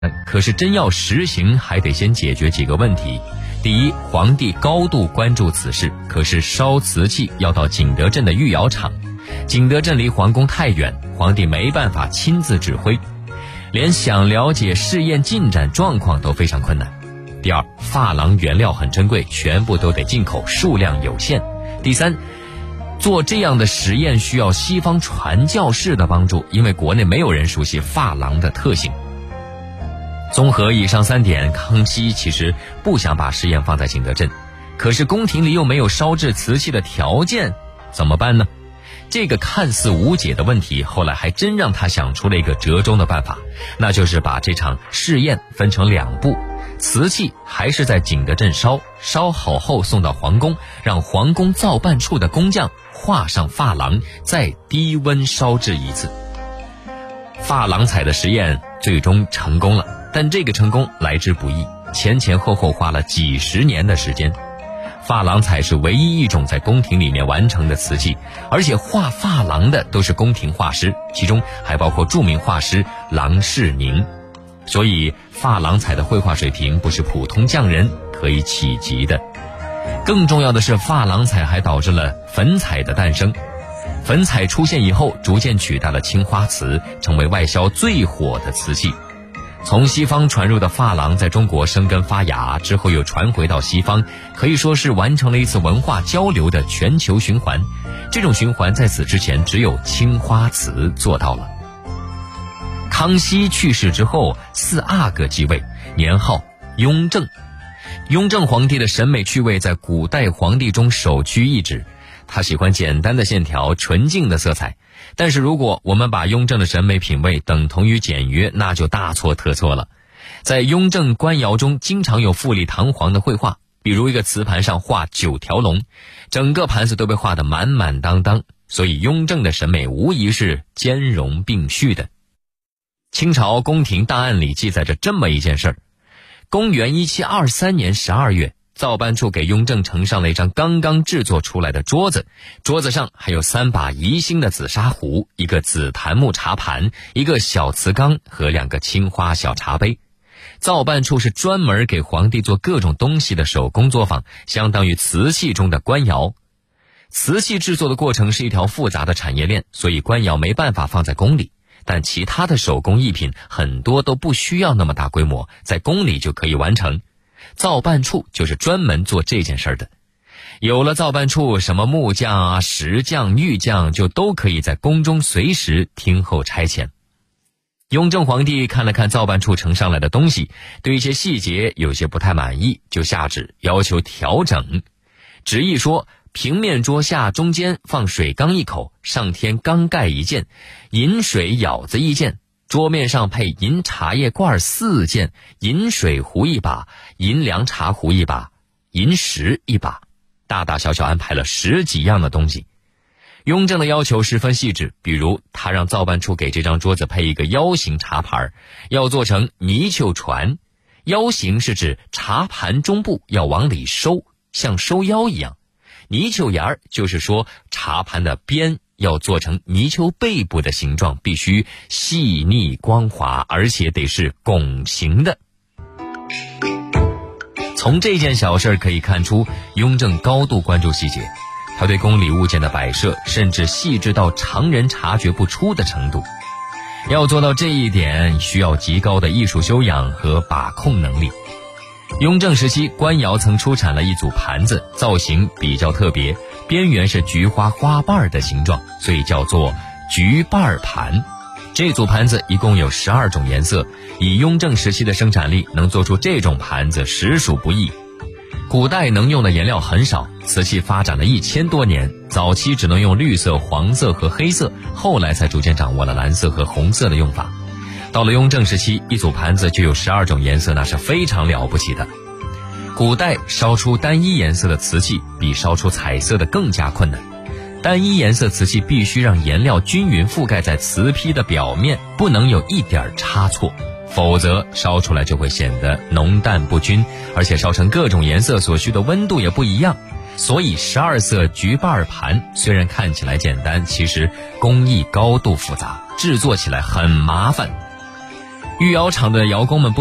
可是真要实行，还得先解决几个问题。第一，皇帝高度关注此事，可是烧瓷器要到景德镇的御窑厂，景德镇离皇宫太远，皇帝没办法亲自指挥，连想了解试验进展状况都非常困难。第二，珐琅原料很珍贵，全部都得进口，数量有限。第三，做这样的实验需要西方传教士的帮助，因为国内没有人熟悉珐琅的特性。综合以上3点，康熙其实不想把试验放在景德镇，可是宫廷里又没有烧制瓷器的条件，怎么办呢？这个看似无解的问题，后来还真让他想出了一个折中的办法，那就是把这场试验分成2步，瓷器还是在景德镇烧好后送到皇宫，让皇宫造办处的工匠画上珐琅，再低温烧制一次。珐琅彩的实验最终成功了，但这个成功来之不易，前后花了几十年的时间。珐琅彩是唯一一种在宫廷里面完成的瓷器，而且画珐琅的都是宫廷画师，其中还包括著名画师郎世宁。所以珐琅彩的绘画水平不是普通匠人可以企及的。更重要的是，珐琅彩还导致了粉彩的诞生。粉彩出现以后，逐渐取代了青花瓷，成为外销最火的瓷器。从西方传入的珐琅在中国生根发芽之后，又传回到西方，可以说是完成了一次文化交流的全球循环。这种循环在此之前只有青花瓷做到了。康熙去世之后，4阿哥继位，年号雍正。雍正皇帝的审美趣味在古代皇帝中首屈一指，他喜欢简单的线条、纯净的色彩。但是如果我们把雍正的审美品味等同于简约，那就大错特错了。在雍正官窑中经常有富丽堂皇的绘画，比如一个瓷盘上画9条龙，整个盘子都被画得满满当当，所以雍正的审美无疑是兼容并蓄的。清朝宫廷档案里记载着这么一件事儿：公元1723年12月，造办处给雍正呈上了一张刚刚制作出来的桌子，桌子上还有3把宜兴的紫砂壶，一个紫檀木茶盘，一个小瓷缸和2个青花小茶杯。造办处是专门给皇帝做各种东西的手工作坊，相当于瓷器中的官窑。瓷器制作的过程是一条复杂的产业链，所以官窑没办法放在宫里，但其他的手工艺品很多都不需要那么大规模，在宫里就可以完成。造办处就是专门做这件事的。有了造办处，什么木匠啊、石匠、玉匠就都可以在宫中随时听候差遣。雍正皇帝看了看造办处呈上来的东西，对一些细节有些不太满意，就下旨要求调整。旨意说，平面桌下中间放水缸1口，上添缸盖1件，饮水舀子1件，桌面上配银茶叶罐4件，银水壶1把，银凉茶壶1把，银石1把，大大小小安排了10几样的东西。雍正的要求十分细致，比如他让造办处给这张桌子配一个腰形茶盘，要做成泥鳅船。腰形是指茶盘中部要往里收，像收腰一样。泥鳅沿就是说茶盘的边要做成泥鳅背部的形状，必须细腻光滑，而且得是拱形的。从这件小事可以看出，雍正高度关注细节，他对宫里物件的摆设甚至细致到常人察觉不出的程度。要做到这一点，需要极高的艺术修养和把控能力。雍正时期，官窑曾出产了一组盘子，造型比较特别，边缘是菊花花瓣的形状，所以叫做菊瓣盘。这组盘子一共有12种颜色，以雍正时期的生产力，能做出这种盘子实属不易。古代能用的颜料很少，瓷器发展了1000多年，早期只能用绿色、黄色和黑色，后来才逐渐掌握了蓝色和红色的用法。到了雍正时期，一组盘子就有12种颜色，那是非常了不起的。古代烧出单一颜色的瓷器比烧出彩色的更加困难。单一颜色瓷器必须让颜料均匀覆盖在瓷坯的表面，不能有一点差错，否则烧出来就会显得浓淡不均，而且烧成各种颜色所需的温度也不一样。所以12色菊瓣盘虽然看起来简单，其实工艺高度复杂，制作起来很麻烦。 御窑厂的窑工们